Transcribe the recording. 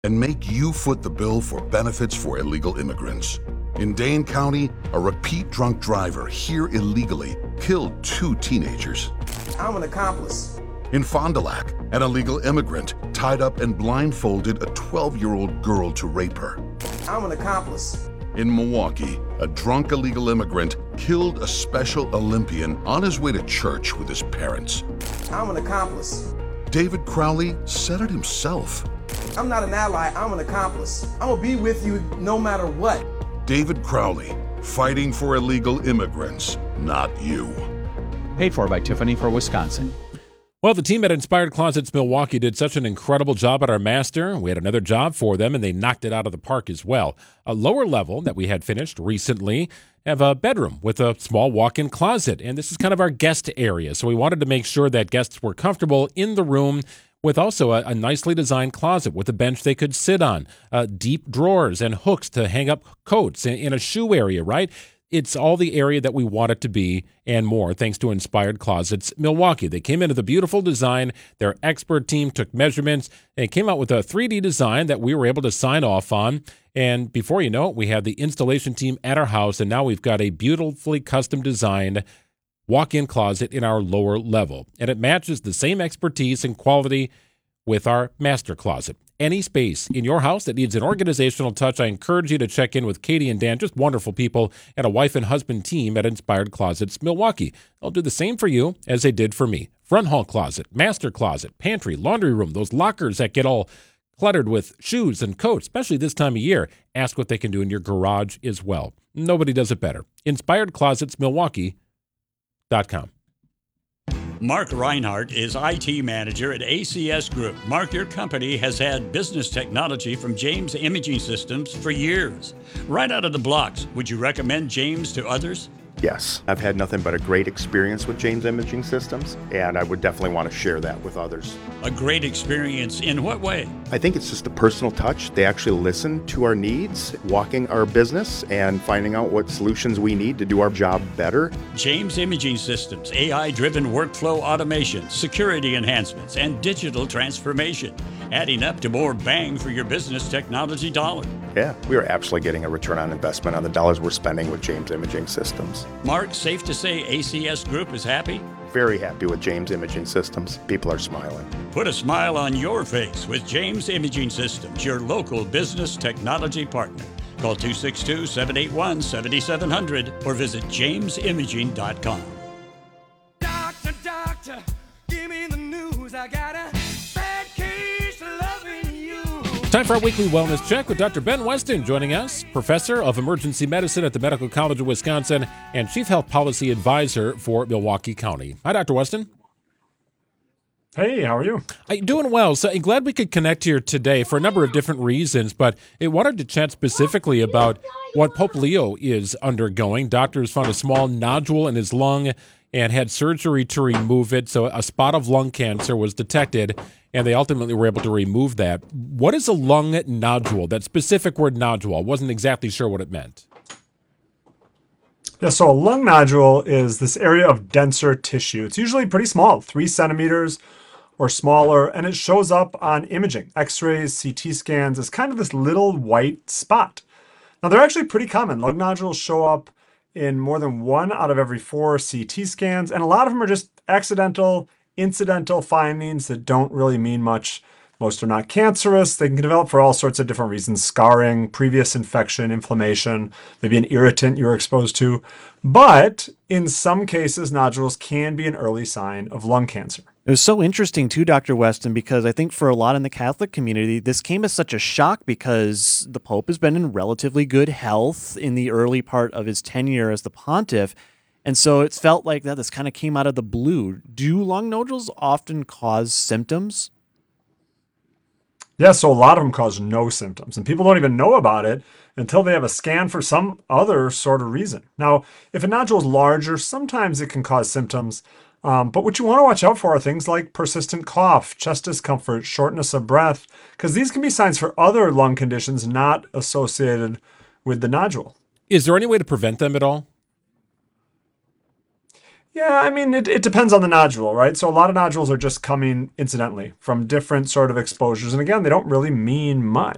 and make you foot the bill for benefits for illegal immigrants. In Dane County, a repeat drunk driver here illegally killed 2 teenagers. I'm an accomplice. In Fond du Lac, an illegal immigrant tied up and blindfolded a 12-year-old girl to rape her. I'm an accomplice. In Milwaukee, a drunk illegal immigrant killed a Special Olympian on his way to church with his parents. I'm an accomplice. David Crowley said it himself. I'm not an ally, I'm an accomplice. I'm gonna be with you no matter what. David Crowley, fighting for illegal immigrants, not you. Paid for by Tiffany for Wisconsin. Well, the team at Inspired Closets Milwaukee did such an incredible job at our master. We had another job for them, and they knocked it out of the park as well. A lower level that we had finished recently have a bedroom with a small walk-in closet, and this is kind of our guest area. So we wanted to make sure that guests were comfortable in the room with also a nicely designed closet with a bench they could sit on, deep drawers and hooks to hang up coats in a shoe area, right? It's all the area that we want it to be and more, thanks to Inspired Closets Milwaukee. They came in with a beautiful design. Their expert team took measurements and came out with a 3D design that we were able to sign off on. And before you know it, we had the installation team at our house, and now we've got a beautifully custom designed walk-in closet in our lower level. And it matches the same expertise and quality with our master closet. Any space in your house that needs an organizational touch, I encourage you to check in with Katie and Dan, just wonderful people, and a wife and husband team at Inspired Closets Milwaukee. They'll do the same for you as they did for me. Front hall closet, master closet, pantry, laundry room, those lockers that get all cluttered with shoes and coats, especially this time of year. Ask what they can do in your garage as well. Nobody does it better. InspiredClosetsMilwaukee.com. Mark Reinhardt is IT manager at ACS Group. Mark, your company has had business technology from James Imaging Systems for years. Right out of the blocks, would you recommend James to others? Yes, I've had nothing but a great experience with James Imaging Systems, and I would definitely want to share that with others. A great experience in what way? I think it's just a personal touch. They actually listen to our needs, walking our business, and finding out what solutions we need to do our job better. James Imaging Systems, AI-driven workflow automation, security enhancements, and digital transformation, adding up to more bang for your business technology dollar. Yeah, we are absolutely getting a return on investment on the dollars we're spending with James Imaging Systems. Mark, safe to say ACS Group is happy? Very happy with James Imaging Systems. People are smiling. Put a smile on your face with James Imaging Systems, your local business technology partner. Call 262-781-7700 or visit jamesimaging.com. Doctor, doctor, give me the news. I got a bad case of loving you. Time for our weekly wellness check with Dr. Ben Weston joining us, professor of emergency medicine at the Medical College of Wisconsin and chief health policy advisor for Milwaukee County. Hi, Dr. Weston. Hey, how are you? Doing well. So I'm glad we could connect here today for a number of different reasons, but I wanted to chat specifically about what Pope Leo is undergoing. Doctors found a small nodule in his lung and had surgery to remove it. So a spot of lung cancer was detected, and they ultimately were able to remove that. What is a lung nodule? That specific word nodule, I wasn't exactly sure what it meant. Yeah, so a lung nodule is this area of denser tissue. It's usually pretty small, 3 centimeters or smaller, and it shows up on imaging, x-rays, CT scans, as kind of this little white spot. Now, they're actually pretty common. Lung nodules show up in more than 1 out of every 4 CT scans, and a lot of them are just accidental, incidental findings that don't really mean much. Most are not cancerous. They can develop for all sorts of different reasons: scarring, previous infection, inflammation, maybe an irritant you're exposed to. But in some cases, nodules can be an early sign of lung cancer. It was so interesting too, Dr. Weston, because I think for a lot in the Catholic community, this came as such a shock because the Pope has been in relatively good health in the early part of his tenure as the pontiff. And so it's felt like that this kind of came out of the blue. Do lung nodules often cause symptoms? Yeah, so a lot of them cause no symptoms, and people don't even know about it until they have a scan for some other sort of reason. Now, if a nodule is larger, sometimes it can cause symptoms, but what you want to watch out for are things like persistent cough, chest discomfort, shortness of breath, because these can be signs for other lung conditions not associated with the nodule. Is there any way to prevent them at all? Yeah, I mean, it depends on the nodule, right? So a lot of nodules are just coming incidentally from different sort of exposures. And again, they don't really mean much.